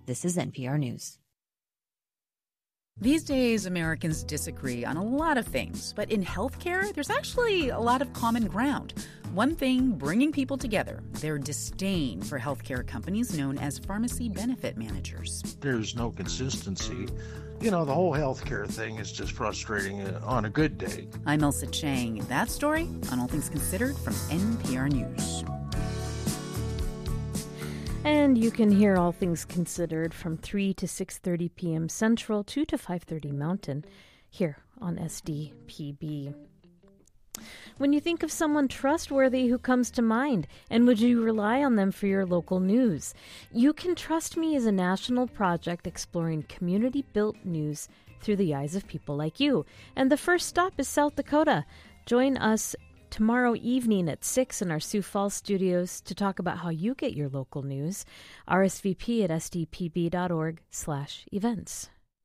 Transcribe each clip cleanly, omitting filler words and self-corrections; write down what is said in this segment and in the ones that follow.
This is NPR News. These days, Americans disagree on a lot of things, but in healthcare, there's actually a lot of common ground. One thing bringing people together, their disdain for healthcare companies known as pharmacy benefit managers. There's no consistency. You know, the whole healthcare thing is just frustrating on a good day. I'm Elsa Chang. That story on All Things Considered from NPR News. And you can hear All Things Considered from 3 to 6:30 p.m. Central, 2 to 5:30 Mountain, here on SDPB. When you think of someone trustworthy, who comes to mind? And would you rely on them for your local news? You Can Trust Me is a national project exploring community-built news through the eyes of people like you. And the first stop is South Dakota. Join us tomorrow evening at 6 in our Sioux Falls studios to talk about how you get your local news. RSVP at sdpb.org/events.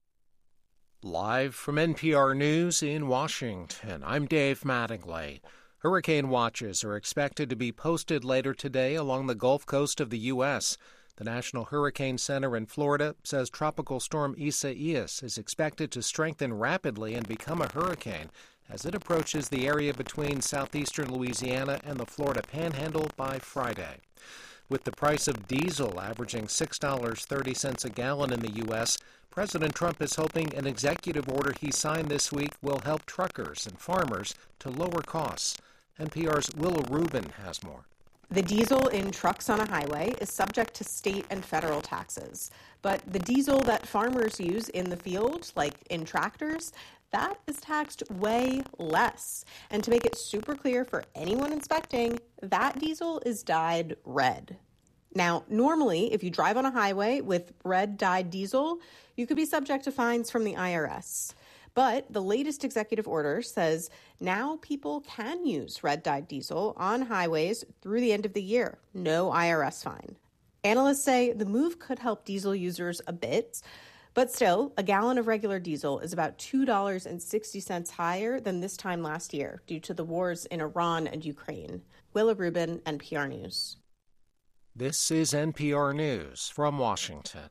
Live from NPR News in Washington, I'm Dave Mattingly. Hurricane watches are expected to be posted later today along the Gulf Coast of the U.S. The National Hurricane Center in Florida says Tropical Storm Isaias is expected to strengthen rapidly and become a hurricane as it approaches the area between southeastern Louisiana and the Florida Panhandle by Friday. With the price of diesel averaging $6.30 a gallon in the U.S., President Trump is hoping an executive order he signed this week will help truckers and farmers to lower costs. NPR's Willa Rubin has more. The diesel in trucks on a highway is subject to state and federal taxes. But the diesel that farmers use in the field, like in tractors, that is taxed way less. And to make it super clear for anyone inspecting, that diesel is dyed red. Now, normally, if you drive on a highway with red dyed diesel, you could be subject to fines from the IRS. But the latest executive order says now people can use red dyed diesel on highways through the end of the year. No IRS fine. Analysts say the move could help diesel users a bit. But still, a gallon of regular diesel is about $2.60 higher than this time last year due to the wars in Iran and Ukraine. Willa Rubin, NPR News. This is NPR News from Washington.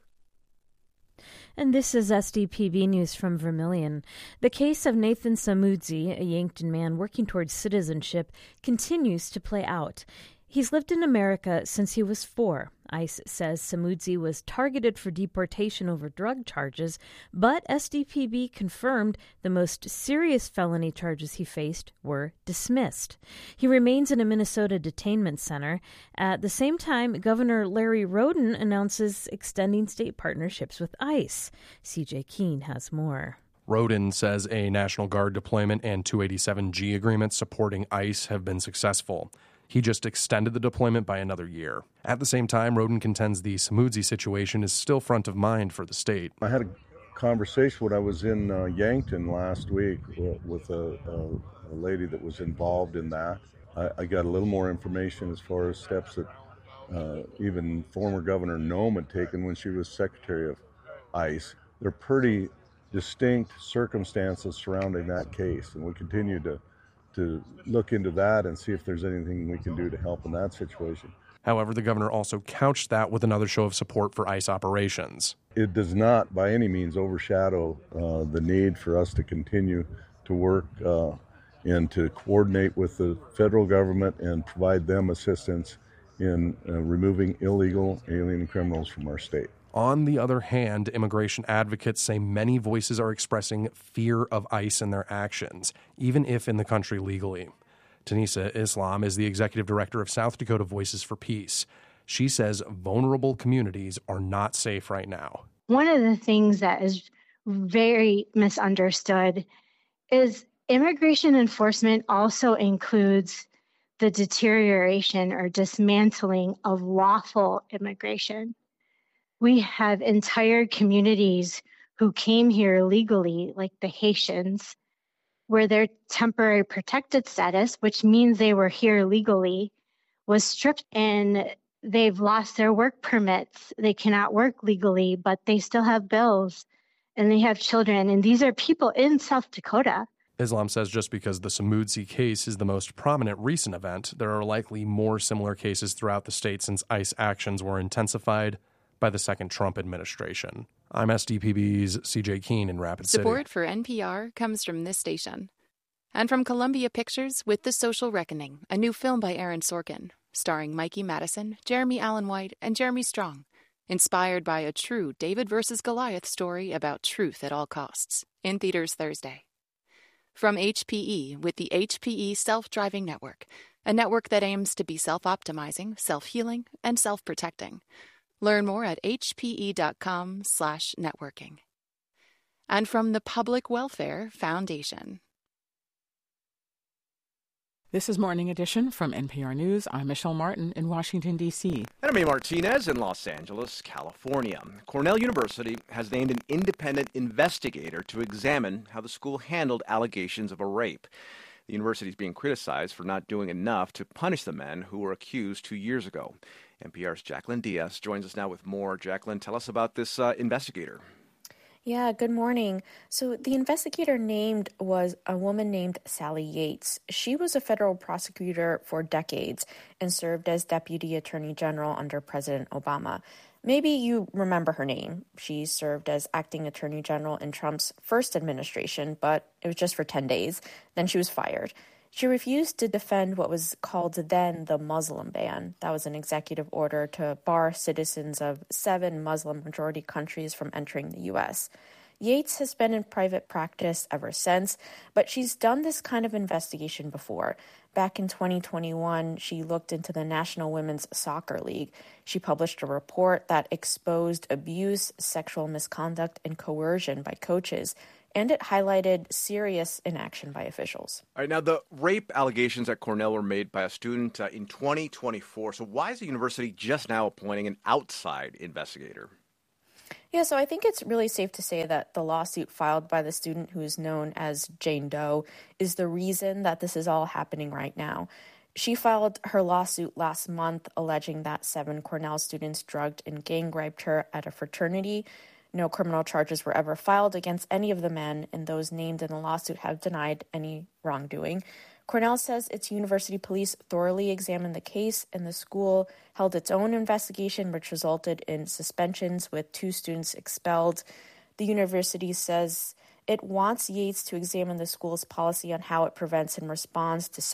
And this is SDPB News from Vermilion. The case of Nathan Samudzi, a Yankton man working towards citizenship, continues to play out. He's lived in America since he was 4. ICE says Samudzi was targeted for deportation over drug charges, but SDPB confirmed the most serious felony charges he faced were dismissed. He remains in a Minnesota detainment center. At the same time, Governor Larry Roden announces extending state partnerships with ICE. CJ Keene has more. Roden says a National Guard deployment and 287G agreements supporting ICE have been successful. He just extended the deployment by another year. At the same time, Roden contends the Samudzi situation is still front of mind for the state. I had a conversation when I was in Yankton last week with a lady that was involved in that. I got a little more information as far as steps that even former Governor Noem had taken when she was Secretary of ICE. They're pretty distinct circumstances surrounding that case, and we continue to look into that and see if there's anything we can do to help in that situation. However, the governor also couched that with another show of support for ICE operations. It does not by any means overshadow the need for us to continue to work and to coordinate with the federal government and provide them assistance in removing illegal alien criminals from our state. On the other hand, immigration advocates say many voices are expressing fear of ICE and their actions, even if in the country legally. Tanisa Islam is the executive director of South Dakota Voices for Peace. She says vulnerable communities are not safe right now. One of the things that is very misunderstood is immigration enforcement also includes the deterioration or dismantling of lawful immigration. We have entire communities who came here legally, like the Haitians, where their temporary protected status, which means they were here legally, was stripped and they've lost their work permits. They cannot work legally, but they still have bills and they have children. And these are people in South Dakota. Islam says just because the Samudzi case is the most prominent recent event, there are likely more similar cases throughout the state since ICE actions were intensified by the second Trump administration. I'm SDPB's CJ Keene in Rapid City. Support for NPR comes from this station. And from Columbia Pictures with The Social Reckoning, a new film by Aaron Sorkin, starring Mikey Madison, Jeremy Allen White, and Jeremy Strong. Inspired by a true David versus Goliath story about truth at all costs. In theaters Thursday. From HPE with the HPE Self-Driving Network, a network that aims to be self-optimizing, self-healing, and self-protecting. Learn more at hpe.com/networking. And from the Public Welfare Foundation. This is Morning Edition from NPR News. I'm Michelle Martin in Washington, D.C. And I'm A. Martinez in Los Angeles, California. Cornell University has named an independent investigator to examine how the school handled allegations of a rape. The university is being criticized for not doing enough to punish the men who were accused 2 years ago. NPR's Jacqueline Diaz joins us now with more. Jacqueline, tell us about this investigator. Yeah, good morning. So the investigator named was a woman named Sally Yates. She was a federal prosecutor for decades and served as Deputy Attorney General under President Obama. Maybe you remember her name. She served as acting Attorney General in Trump's first administration, but it was just for 10 days. Then she was fired. She refused to defend what was called then the Muslim ban. That was an executive order to bar citizens of 7 Muslim-majority countries from entering the U.S. Yates has been in private practice ever since, but she's done this kind of investigation before. Back in 2021, she looked into the National Women's Soccer League. She published a report that exposed abuse, sexual misconduct, and coercion by coaches, and it highlighted serious inaction by officials. All right, now the rape allegations at Cornell were made by a student in 2024. So why is the university just now appointing an outside investigator? Yeah, so I think it's really safe to say that the lawsuit filed by the student who is known as Jane Doe is the reason that this is all happening right now. She filed her lawsuit last month alleging that 7 Cornell students drugged and gang raped her at a fraternity. No criminal charges were ever filed against any of the men, and those named in the lawsuit have denied any wrongdoing. Cornell says its university police thoroughly examined the case, and the school held its own investigation, which resulted in suspensions with 2 students expelled. The university says it wants Yates to examine the school's policy on how it prevents and responds to